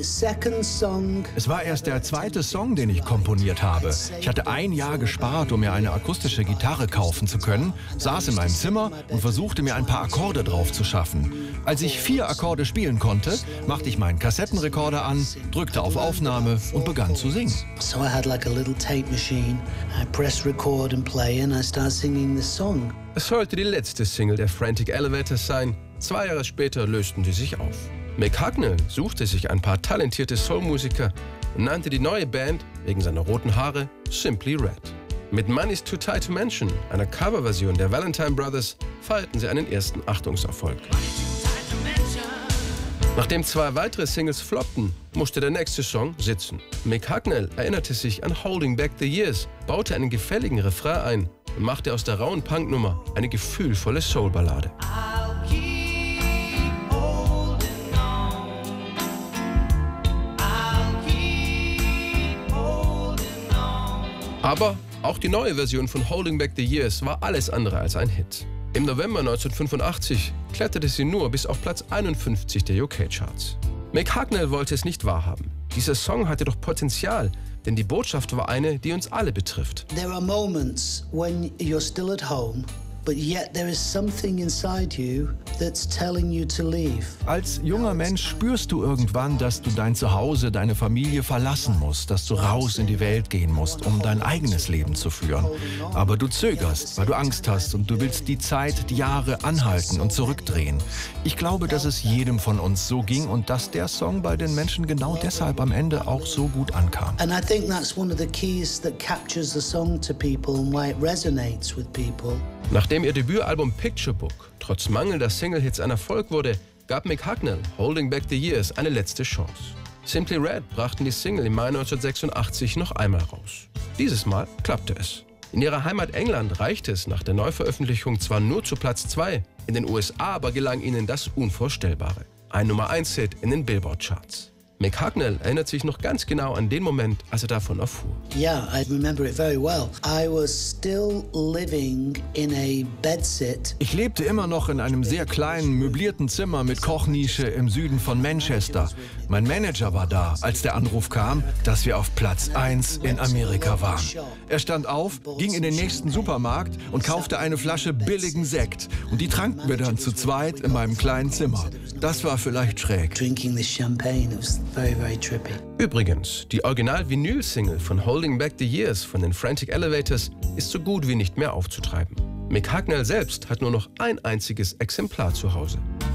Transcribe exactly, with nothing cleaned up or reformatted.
Es war erst der zweite Song, den ich komponiert habe. Ich hatte ein Jahr gespart, um mir eine akustische Gitarre kaufen zu können, saß in meinem Zimmer und versuchte mir ein paar Akkorde drauf zu schaffen. Als ich vier Akkorde spielen konnte, machte ich meinen Kassettenrekorder an, drückte auf Aufnahme und begann zu singen. So I had like a little tape machine. I pressed record and play and I started singing this song. Es sollte die letzte Single der Frantic Elevators sein. Zwei Jahre später lösten sie sich auf. Mick Hucknall suchte sich ein paar talentierte Soulmusiker und nannte die neue Band wegen seiner roten Haare Simply Red. Mit Money's Too Tight to Mention, einer Coverversion der Valentine Brothers, feierten sie einen ersten Achtungserfolg. Nachdem zwei weitere Singles floppten, musste der nächste Song sitzen. Mick Hucknall erinnerte sich an Holding Back the Years, baute einen gefälligen Refrain ein und machte aus der rauen Punknummer eine gefühlvolle Soulballade. Aber auch die neue Version von Holding Back the Years war alles andere als ein Hit. Im November neunzehnhundertfünfundachtzig kletterte sie nur bis auf Platz einundfünfzig der U K-Charts. Mick Hucknall wollte es nicht wahrhaben. Dieser Song hatte doch Potenzial, denn die Botschaft war eine, die uns alle betrifft. There are moments when you're still at home, but yet there is something inside you that's telling you to leave. Als junger Mensch spürst du irgendwann, dass du dein Zuhause, deine Familie verlassen musst, dass du raus in die Welt gehen musst, um dein eigenes Leben zu führen. Aber du zögerst, weil du Angst hast und du willst die Zeit, die Jahre anhalten und zurückdrehen. Ich glaube, dass es jedem von uns so ging und dass der Song bei den Menschen genau deshalb am Ende auch so gut ankam. And I think that's one of the keys that captures the song to people and why it resonates with people. Nachdem ihr Debütalbum Picture Book trotz mangelnder Single-Hits ein Erfolg wurde, gab Mick Hucknall Holding Back the Years eine letzte Chance. Simply Red brachten die Single im Mai neunzehnhundertsechsundachtzig noch einmal raus. Dieses Mal klappte es. In ihrer Heimat England reichte es nach der Neuveröffentlichung zwar nur zu Platz zwei, in den U S A aber gelang ihnen das Unvorstellbare. Ein Nummer eins Hit in den Billboard-Charts. Mick Hucknall erinnert sich noch ganz genau an den Moment, als er davon erfuhr. Yeah, I remember it very well. I was still living in a bedsit. Ich lebte immer noch in einem sehr kleinen, möblierten Zimmer mit Kochnische im Süden von Manchester. Mein Manager war da, als der Anruf kam, dass wir auf Platz eins in Amerika waren. Er stand auf, ging in den nächsten Supermarkt und kaufte eine Flasche billigen Sekt. Und die tranken wir dann zu zweit in meinem kleinen Zimmer. Das war vielleicht schräg. Drinking this champagne, it was very, very trippy. Übrigens, die Original-Vinyl-Single von Holding Back the Years von den Frantic Elevators ist so gut wie nicht mehr aufzutreiben. Mick Hucknall selbst hat nur noch ein einziges Exemplar zu Hause.